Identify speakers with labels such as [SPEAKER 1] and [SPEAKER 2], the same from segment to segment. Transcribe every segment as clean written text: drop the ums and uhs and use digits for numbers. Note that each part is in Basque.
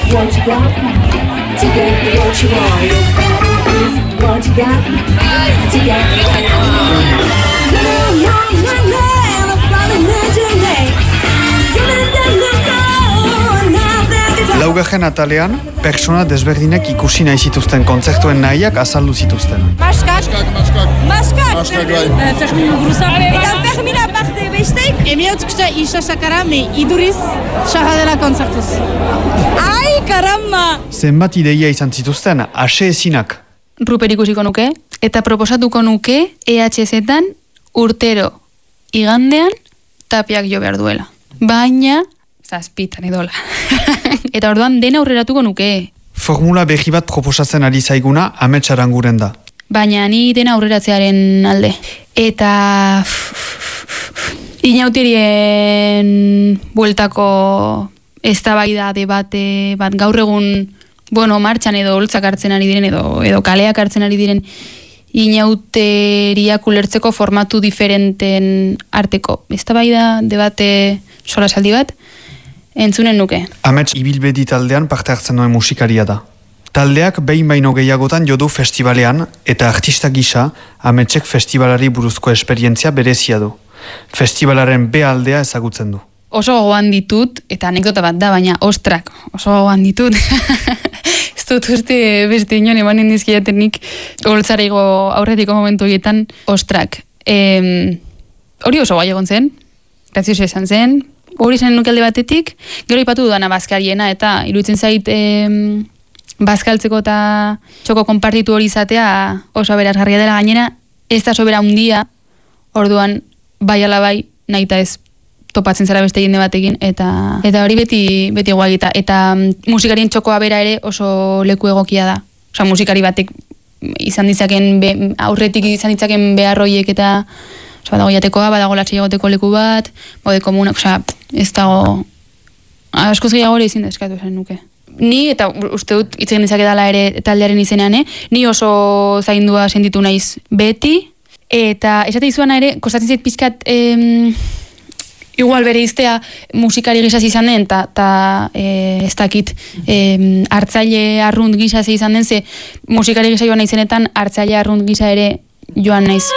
[SPEAKER 1] what you got to get what you want. Is what you got to get what you want.
[SPEAKER 2] Laugarren atalean, pertsona desberdinek ikusi nahi zituzten kontzertuen nahiak azaldu zituzten.
[SPEAKER 3] Maskak, Fermin Muguruza. Eta Fermin aparte besteik. Emiotzkista isasakara, me iduriz sahadela kontzertuz. Ai, karamba!
[SPEAKER 2] Zenbat ideia izan zituzten, ase ezinak.
[SPEAKER 4] Ruper ikusiko nuke, eta proposatuko nuke EHZ-etan urtero igandean Tapiak jo behar duela. Baina, zazpitan edola. Eta orduan dena aurreratuko nuke.
[SPEAKER 2] Formula berri bat proposatzen ari zaiguna Amets Aranguren da.
[SPEAKER 4] Baina ni dena aurreratzearen alde. Eta inauterien bueltako eztabaida debate bat gaur egun martxan edo holtzak hartzen ari diren edo kaleak hartzen ari diren inauteriak ulertzeko formatu diferenten arteko eztabaida debate solasaldi bat entzunen nuke.
[SPEAKER 2] Amets ibilbedi taldean parte hartzen duen musikaria da. Taldeak behin baino gehiagotan jodu festivalean eta artista gisa Ametsek festivalari buruzko esperientzia berezia du. Festivalaren B aldea ezagutzen du.
[SPEAKER 4] Oso gogoan ditut, eta anekdota bat da, baina ostrak, oso gogoan ditut. Ez dut uste beste inon emanen dizkiatenik holtzarego aurretiko momentu egietan ostrak. Hori oso gai egon zen, grazioso esan zen, hori zen nuke alde batetik, gero ipatu dudana bazkariena, eta iruditzen zait bazkaltzeko eta txoko konpartitu hori izatea oso aberasgarria dela gainera, ez da sobera handia, orduan bai ala bai nahi eta ez topatzen zara beste jende batekin, eta hori beti guagita. Eta musikarien txokoa bera ere oso leku egokia da. Osa, musikari batek izan ditzaken, aurretik izan ditzaken beharroiek eta badago jatekoa, badago latxe egoteko leku bat, bode komunak, ez dago askoz gehiago ere izin deskatu esan nuke. Ni, eta uste dut hitz egin dezake dela ere taldearen izenean, ni oso zaindua sentitu naiz beti, eta esate izuana ere, kostatzen zait pixkat igual bere iztea musikari gisaz izan den, eta ez dakit hartzaile arrunt gisaz izan den, ze musikari gisa joan naizenetan hartzaile arrunt gisa ere joan naiz.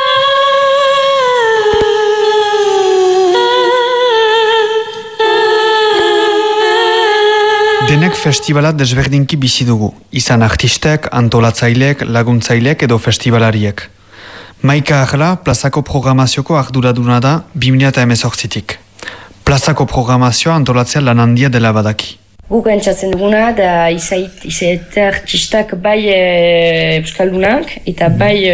[SPEAKER 2] Denek festivala desberdinki bizi dugu, izan artistek, antolatzaileek, laguntzaileek edo festivalariek. Maika Arla plazako programazioko arduraduna da 2018-tik. Plazako programazioa antolatzea lan handia dela badaki.
[SPEAKER 5] Guk entzatzen duguna da izaita artistak bai euskaldunak eta bai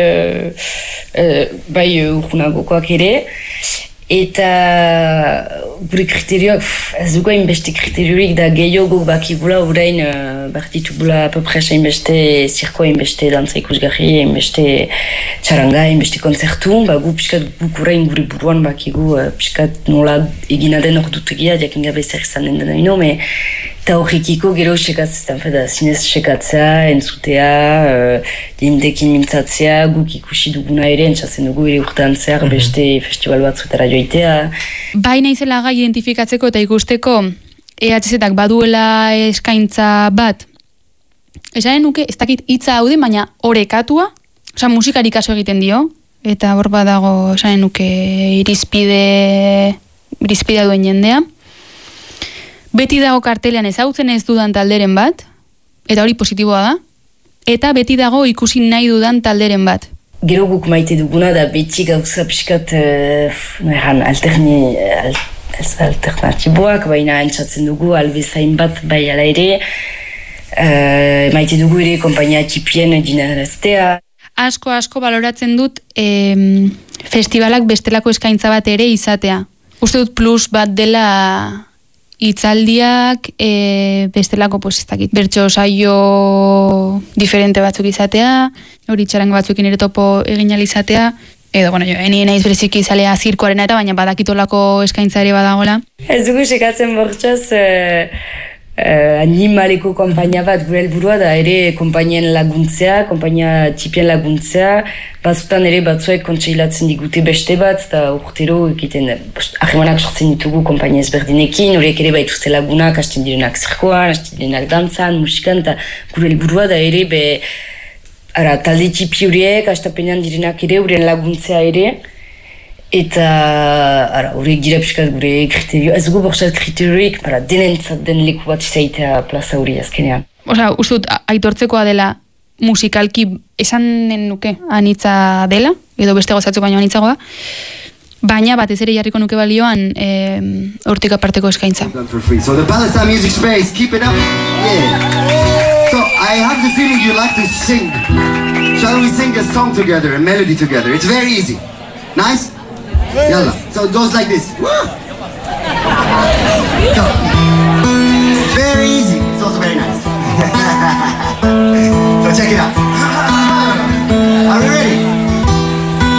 [SPEAKER 5] urgunagokoak ere. Eta gure kriterioak, ez dugu hainbeste kriteriorik da gehiago bakigula orain bartitugula apopres hainbeste zirko, hainbeste dantza ikusgarri, hainbeste txaranga, hainbeste konzertu, gu piskat guk orain gure buruan bakigu piskat nola egina den ordutegia, jakin gabe zer izan den dena eta horrekiko gero sekatzen, zinez sekatzea, entzutea, jendekin mintzatzea, guk ikusi duguna ere, entzatzen dugu ere urtean zehar beste festival batzutara joitea.
[SPEAKER 4] Bai naizela gai identifikatzeko eta ikusteko EHZ-ak baduela eskaintza bat, esaren nuke, ez dakit hitza haude, baina orekatua, musikari kaso egiten dio, eta hor badago esaren nuke irizpidea duen jendea. Beti dago kartelean ezagutzen ez dudan talderen bat, eta hori positiboa da, eta beti dago ikusi nahi dudan talderen bat.
[SPEAKER 5] Gero guk maite duguna da beti gauza pixkat alternatiboak, baina entzatzen dugu albezain bat bai ala ere, maite dugu ere kompainia txipien dinaraztea.
[SPEAKER 4] Asko baloratzen dut festivalak bestelako eskaintza bat ere izatea. Uste dut plus bat dela hitzaldiak bestelako bertso saio diferente batzuk izatea, hori txaranga batzukin ere topo egin izatea, edo, nien naiz bereziki izalea zirkoarena eta baina badakitolako eskaintza ere badagoela.
[SPEAKER 5] Ez dugu sekatzen bortxaz animaleko konpainia bat, gure helburua da ere konpainien laguntzea, konpainia tipien laguntzea, batzutan ere batzuek kontseilatzen digute beste bat, eta urtero egiten ahemanak sortzen ditugu konpainia ezberdinekin, horiek ere baituzte lagunak, hasten direnak zirkoan, hasten direnak dantzan, musikan, eta gure helburua da ere talde tipi horiek, hastapenean direnak ere, horien laguntzea ere, eta horiek dira piskat gure kriterio, ez dugu borsat kriterioik, denentzat den leku bat izaitea plaza hori azkenean.
[SPEAKER 4] Osa, ustut, aitortzekoa dela musikalki esanen nuke anitza dela, edo beste gozatzeko baino anitzagoa, baina batez ere jarriko nuke balioan hortik aparteko eskaintza.
[SPEAKER 6] So the Palestine Music Space, keep it up. Yeah. So I have the feeling you like to sing. Shall we sing a song together, a melody together? It's very easy. Nice? Yalla. So it goes like this. So, very easy. It's also very nice. So check it out. Are we ready?